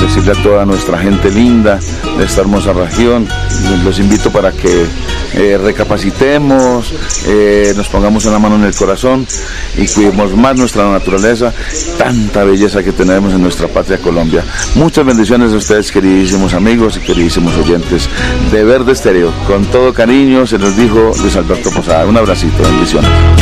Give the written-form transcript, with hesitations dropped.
decirle a toda nuestra gente linda de esta hermosa región, los invito para que recapacitemos, nos pongamos una mano en el corazón y cuidemos más nuestra naturaleza, tanta belleza que tenemos en nuestra patria Colombia. Muchas bendiciones a ustedes, queridísimos amigos y queridísimos oyentes de Verde Estéreo. Con todo cariño se los dijo Luis Alberto Posada. Un abracito, bendiciones.